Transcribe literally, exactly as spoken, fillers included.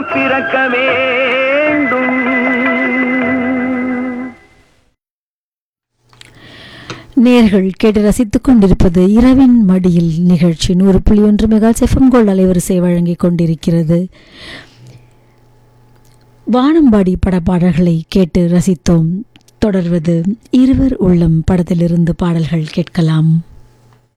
பிறக்க வேண்டும். நேர்கள் கேட்டு ரசித்துக் கொண்டிருப்பது இரவின் மடியில் நிகழ்ச்சி. நூறு புள்ளி ஒன்று மெகாஹெர்ட்ஸ் எஃப்எம் கோல்ட் அலைவரிசை வழங்கிக் கொண்டிருக்கிறது. வானம்பாடி பட பாடல்களை கேட்டு ரசித்தோம். தொடர்வது இருவர் உள்ளம் படத்திலிருந்து பாடல்கள் கேட்கலாம்.